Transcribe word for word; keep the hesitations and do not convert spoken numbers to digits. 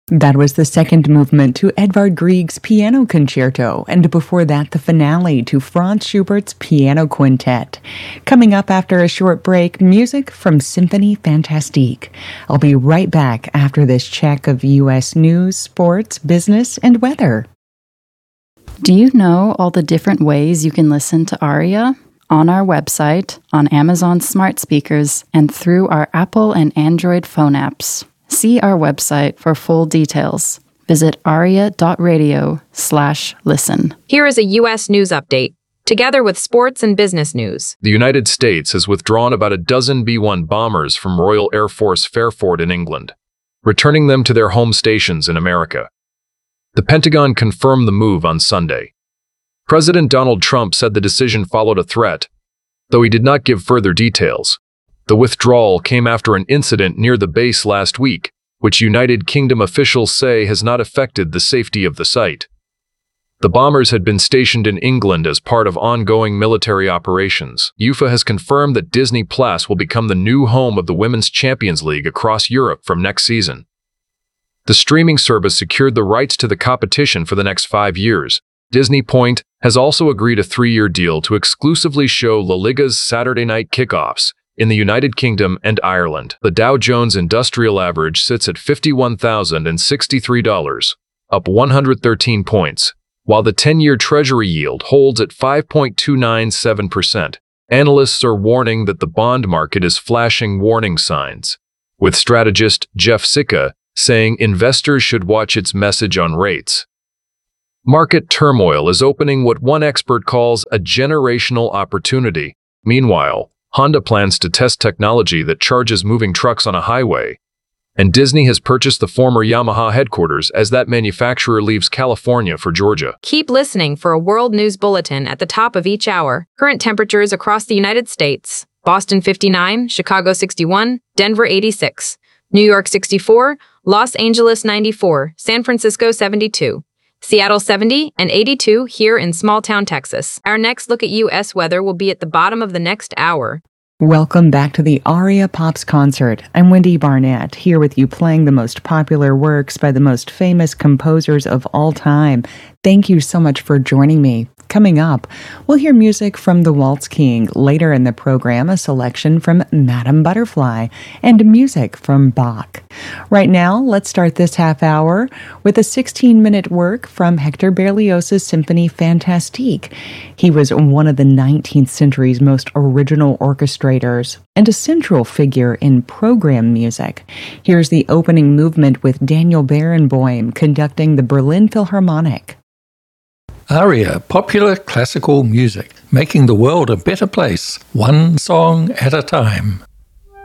That was the second movement to Edvard Grieg's Piano Concerto, and before that, the finale to Franz Schubert's Piano Quintet. Coming up after a short break, music from Symphonie Fantastique. I'll be right back after this check of U S news, sports, business, and weather. Do you know all the different ways you can listen to Aria? On our website, on Amazon smart speakers, and through our Apple and Android phone apps. See our website for full details. Visit aria.radio slash listen. Here is a U S news update, together with sports and business news. The United States has withdrawn about a dozen B one bombers from Royal Air Force Fairford in England, returning them to their home stations in America. The Pentagon confirmed the move on Sunday. President Donald Trump said the decision followed a threat, though he did not give further details. The withdrawal came after an incident near the base last week, which United Kingdom officials say has not affected the safety of the site. The bombers had been stationed in England as part of ongoing military operations. U F A has confirmed that Disney Plus will become the new home of the Women's Champions League across Europe from next season. The streaming service secured the rights to the competition for the next five years. Disney Point has also agreed a three-year deal to exclusively show La Liga's Saturday night kickoffs in the United Kingdom and Ireland. The Dow Jones Industrial Average sits at fifty-one thousand sixty-three dollars, up one hundred thirteen points, while the ten-year Treasury yield holds at five point two nine seven percent. Analysts are warning that the bond market is flashing warning signs, with strategist Jeff Sicca saying investors should watch its message on rates. Market turmoil is opening what one expert calls a generational opportunity. Meanwhile, Honda plans to test technology that charges moving trucks on a highway, and Disney has purchased the former Yamaha headquarters as that manufacturer leaves California for Georgia. Keep listening for a world news bulletin at the top of each hour. Current temperatures across the United States: Boston fifty-nine, Chicago sixty-one, Denver eighty-six, New York sixty-four, Los Angeles ninety-four, San Francisco seventy-two, Seattle seventy, and eighty-two here in small-town Texas. Our next look at U S weather will be at the bottom of the next hour. Welcome back to the Aria Pops concert. I'm Wendy Barnett, here with you playing the most popular works by the most famous composers of all time. Thank you so much for joining me. Coming up, we'll hear music from The Waltz King. Later in the program, a selection from Madame Butterfly and music from Bach. Right now, let's start this half hour with a sixteen-minute work from Hector Berlioz's Symphonie Fantastique. He was one of the nineteenth century's most original orchestrators and a central figure in program music. Here's the opening movement with Daniel Barenboim conducting the Berlin Philharmonic. Aria, popular classical music, making the world a better place, one song at a time.